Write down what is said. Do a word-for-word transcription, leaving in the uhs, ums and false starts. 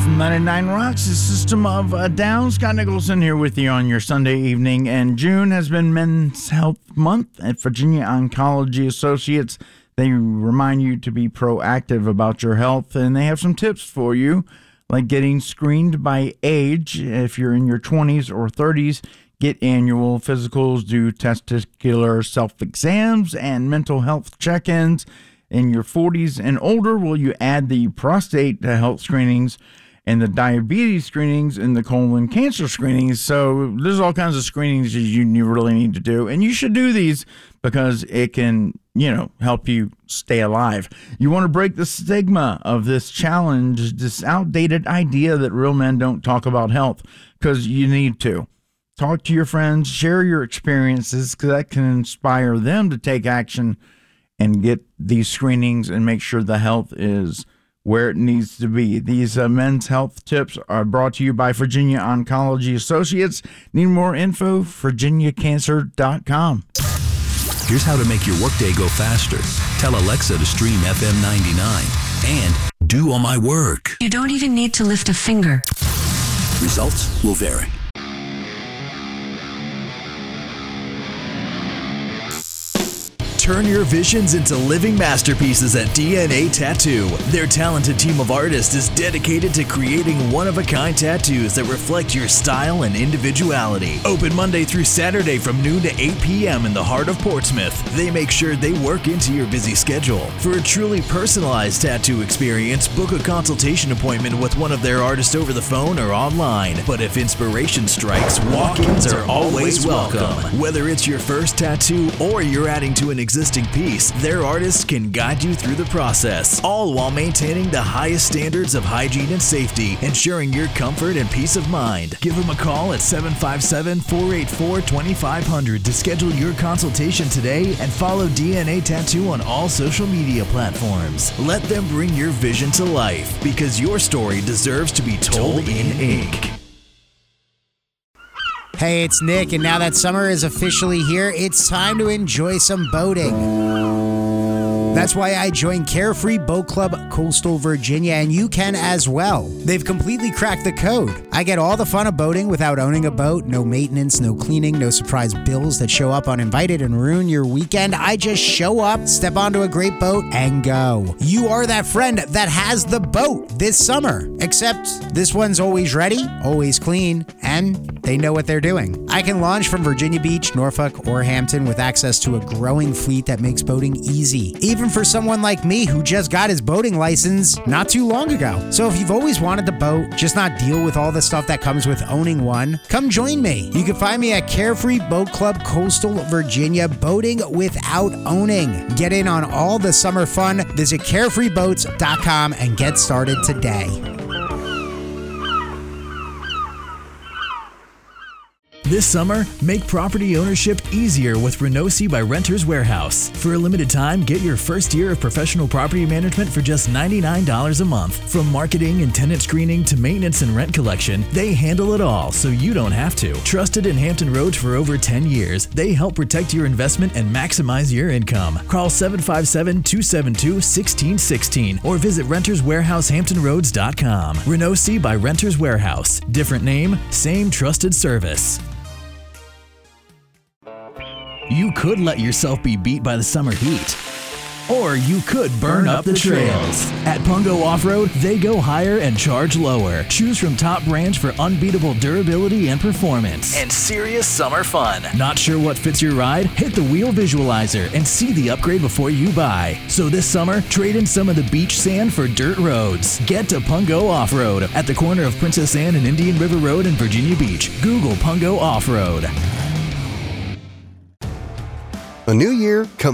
F M ninety-nine Rocks, the System of a Down. Scott Nicholson here with you on your Sunday evening. And June has been Men's Health Month at Virginia Oncology Associates. They remind you to be proactive about your health, and they have some tips for you, like getting screened by age. If you're in your twenties or thirties, get annual physicals, do testicular self-exams, and mental health check-ins. In your forties and older, will you add the prostate health screenings and the diabetes screenings and the colon cancer screenings? So there's all kinds of screenings you, you really need to do. And you should do these because it can, you know, help you stay alive. You want to break the stigma of this challenge, this outdated idea that real men don't talk about health, because you need to. Talk to your friends, share your experiences, because that can inspire them to take action and get these screenings and make sure the health is where it needs to be. These uh, men's health tips are brought to you by Virginia Oncology Associates. Need more info? virginia cancer dot com. Here's how to make your workday go faster. Tell Alexa to stream F M ninety-nine and do all my work. You don't even need to lift a finger. Results will vary. Turn your visions into living masterpieces at D N A Tattoo. Their talented team of artists is dedicated to creating one-of-a-kind tattoos that reflect your style and individuality. Open Monday through Saturday from noon to eight p.m. in the heart of Portsmouth. They make sure they work into your busy schedule. For a truly personalized tattoo experience, book a consultation appointment with one of their artists over the phone or online. But if inspiration strikes, walk-ins are always welcome. Whether it's your first tattoo or you're adding to an existing existing piece, their artists can guide you through the process, all while maintaining the highest standards of hygiene and safety, ensuring your comfort and peace of mind. Give them a call at seven five seven, four eight four, two five zero zero to schedule your consultation today and follow D N A Tattoo on all social media platforms. Let them bring your vision to life, because your story deserves to be told in ink. Hey, it's Nick, and now that summer is officially here, it's time to enjoy some boating. That's why I joined Carefree Boat Club Coastal Virginia, and you can as well. They've completely cracked the code. I get all the fun of boating without owning a boat. No maintenance, no cleaning, no surprise bills that show up uninvited and ruin your weekend. I just show up, step onto a great boat, and go. You are that friend that has the boat this summer. Except this one's always ready, always clean, and they know what they're doing. I can launch from Virginia Beach, Norfolk, or Hampton with access to a growing fleet that makes boating easy, even for someone like me who just got his boating license not too long ago. So if you've always wanted to boat, just not deal with all the stuff that comes with owning one, come join me. You can find me at Carefree Boat Club Coastal Virginia, boating without owning. Get in on all the summer fun. Visit carefree boats dot com and get started today. This summer, make property ownership easier with Renosi by Renters Warehouse. For a limited time, get your first year of professional property management for just ninety-nine dollars a month. From marketing and tenant screening to maintenance and rent collection, they handle it all so you don't have to. Trusted in Hampton Roads for over ten years, they help protect your investment and maximize your income. Call seven five seven, two seven two, one six one six or visit renters warehouse hampton roads dot com. Renosi by Renters Warehouse. Different name, same trusted service. You could let yourself be beat by the summer heat, or you could burn, burn up, up the trails. At Pungo Off-Road, they go higher and charge lower. Choose from top brands for unbeatable durability and performance. And serious summer fun. Not sure what fits your ride? Hit the wheel visualizer and see the upgrade before you buy. So this summer, trade in some of the beach sand for dirt roads. Get to Pungo Off-Road at the corner of Princess Anne and Indian River Road in Virginia Beach. Google Pungo Off-Road. A new year comes